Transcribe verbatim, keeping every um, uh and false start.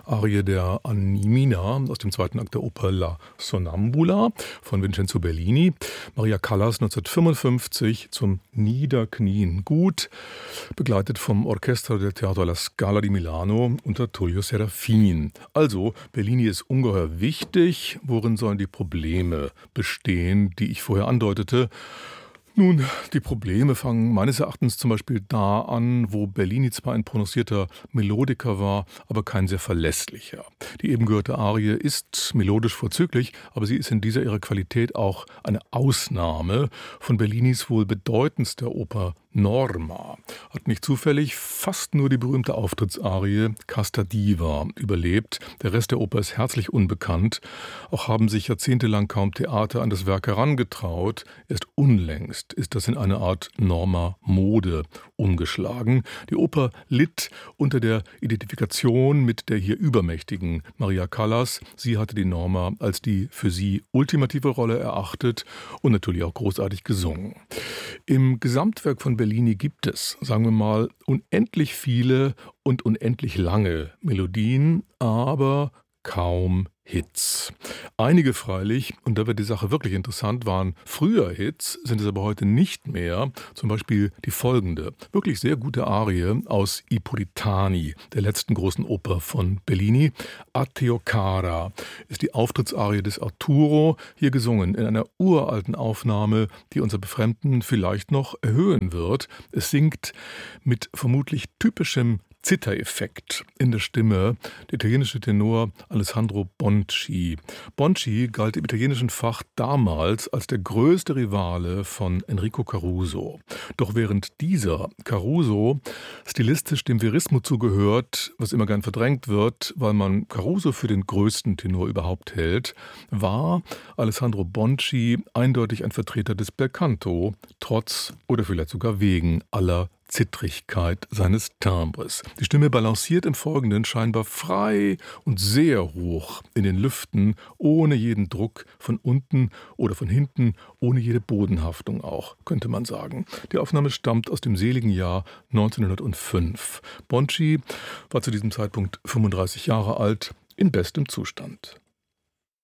Arie der Animina aus dem zweiten Akt der Oper La Sonnambula von Vincenzo Bellini. Maria Callas neunzehnhundertfünfundfünfzig zum Niederknien gut, begleitet vom Orchestra del Teatro alla Scala di Milano unter Tullio Serafin. Also, Bellini ist ungeheuer wichtig. Worin sollen die Probleme bestehen, die ich vorher andeutete? Nun, die Probleme fangen meines Erachtens zum Beispiel da an, wo Bellini zwar ein prononcierter Melodiker war, aber kein sehr verlässlicher. Die eben gehörte Arie ist melodisch vorzüglich, aber sie ist in dieser ihrer Qualität auch eine Ausnahme von Bellinis wohl bedeutendster Oper Norma. Hat nicht zufällig fast nur die berühmte Auftrittsarie Casta Diva überlebt. Der Rest der Oper ist herzlich unbekannt. Auch haben sich jahrzehntelang kaum Theater an das Werk herangetraut. Erst unlängst ist das in eine Art Norma-Mode umgeschlagen. Die Oper litt unter der Identifikation mit der hier übermächtigen Maria Callas. Sie hatte die Norma als die für sie ultimative Rolle erachtet und natürlich auch großartig gesungen. Im Gesamtwerk von Bellini gibt es, sagen wir mal, unendlich viele und unendlich lange Melodien, aber kaum Hits. Einige freilich, und da wird die Sache wirklich interessant, waren früher Hits, sind es aber heute nicht mehr. Zum Beispiel die folgende, wirklich sehr gute Arie aus I Puritani, der letzten großen Oper von Bellini. A Teo cara ist die Auftrittsarie des Arturo, hier gesungen in einer uralten Aufnahme, die unser Befremden vielleicht noch erhöhen wird. Es singt mit vermutlich typischem Zittereffekt in der Stimme der italienische Tenor Alessandro Bonci. Bonci galt im italienischen Fach damals als der größte Rivale von Enrico Caruso. Doch während dieser Caruso stilistisch dem Verismo zugehört, was immer gern verdrängt wird, weil man Caruso für den größten Tenor überhaupt hält, war Alessandro Bonci eindeutig ein Vertreter des Belcanto, trotz oder vielleicht sogar wegen aller Zittrigkeit seines Timbres. Die Stimme balanciert im Folgenden scheinbar frei und sehr hoch in den Lüften, ohne jeden Druck von unten oder von hinten, ohne jede Bodenhaftung auch, könnte man sagen. Die Aufnahme stammt aus dem seligen Jahr neunzehnhundertfünf. Bonci war zu diesem Zeitpunkt fünfunddreißig Jahre alt, in bestem Zustand.